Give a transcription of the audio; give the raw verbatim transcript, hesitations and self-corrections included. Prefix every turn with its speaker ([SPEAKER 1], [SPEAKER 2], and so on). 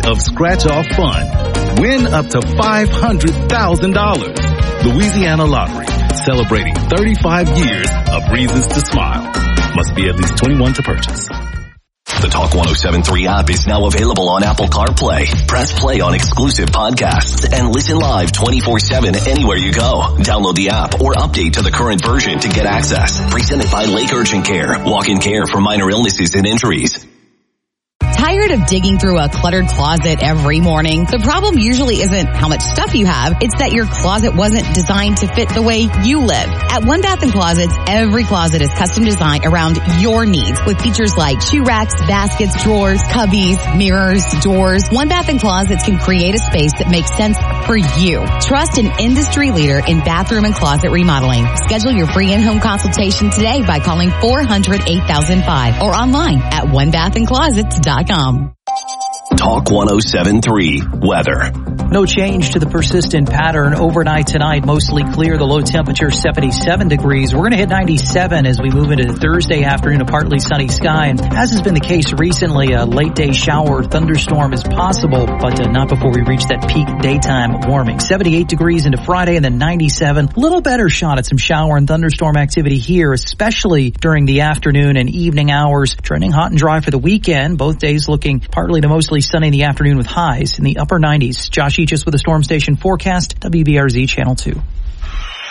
[SPEAKER 1] of scratch-off fun. Win up to five hundred thousand dollars. Louisiana Lottery, celebrating thirty-five years of reasons to smile. Must be at least twenty-one to purchase.
[SPEAKER 2] The Talk one oh seven point three app is now available on Apple CarPlay. Press play on exclusive podcasts and listen live twenty-four seven anywhere you go. Download the app or update to the current version to get access. Presented by Lake Urgent Care. Walk-in care for minor illnesses and injuries.
[SPEAKER 3] Tired of digging through a cluttered closet every morning? The problem usually isn't how much stuff you have. It's that your closet wasn't designed to fit the way you live. At One Bath and Closets, every closet is custom designed around your needs with features like shoe racks, baskets, drawers, cubbies, mirrors, doors. One Bath and Closets can create a space that makes sense for you. Trust an industry leader in bathroom and closet remodeling. Schedule your free in-home consultation today by calling four hundred, eight thousand five or online at one bath and closets dot com.
[SPEAKER 2] Talk one oh seven point three weather.
[SPEAKER 4] No change to the persistent pattern overnight tonight. Mostly clear. The low temperature seventy-seven degrees. We're going to hit ninety-seven as we move into Thursday afternoon. A partly sunny sky. And as has been the case recently, a late day shower thunderstorm is possible, but uh, not before we reach that peak daytime warming. seventy-eight degrees into Friday and then ninety-seven. Little better shot at some shower and thunderstorm activity here, especially during the afternoon and evening hours. Trending hot and dry for the weekend. Both days looking partly to mostly sunny in the afternoon with highs in the upper nineties. Josh Eachus with a Storm Station forecast, W B R Z Channel two.